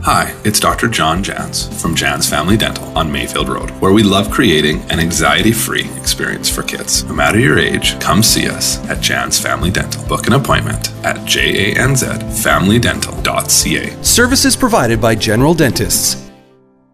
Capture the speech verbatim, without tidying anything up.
Hi, it's Doctor John Jans from Jans Family Dental on Mayfield Road, where we love creating an anxiety-free experience for kids. No matter your age, come see us at Jans Family Dental. Book an appointment at janz family dental dot c a. Services provided by General Dentists.